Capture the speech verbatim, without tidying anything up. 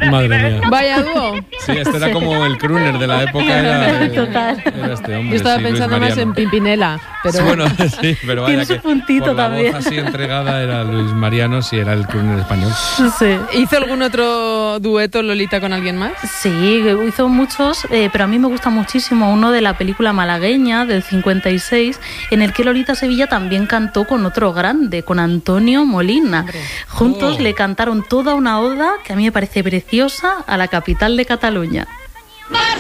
Madre mía. Vaya dúo. Sí, este era como el crooner de la época. Era, Total. Era este hombre. Yo estaba sí, pensando Luis más en Mariano. Pimpinela. Pero Sí, bueno, sí, pero vaya Tiene su que puntito por la también. voz así entregada era Luis Mariano, sí, era el crooner español. Sí. ¿hizo algún otro dueto Lolita con alguien más? Sí, hizo muchos, eh, pero a mí me gusta muchísimo uno de la película malagueña del cincuenta y seis, en el que Lolita Sevilla también cantó con otro grande, con Antonio Molina. Hombre. Juntos Oh. le cantaron toda una oda que a mí me parece preciosa a la capital de Cataluña.